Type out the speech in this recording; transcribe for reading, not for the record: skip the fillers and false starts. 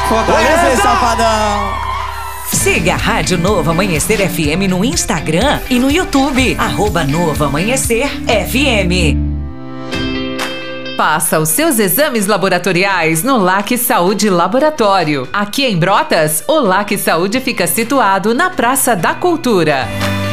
Fortaleza, safadão! Siga a Rádio Novo Amanhecer FM no Instagram e no YouTube. @Novo Amanhecer FM. Faça os seus exames laboratoriais no LAC Saúde Laboratório. Aqui em Brotas, o LAC Saúde fica situado na Praça da Cultura.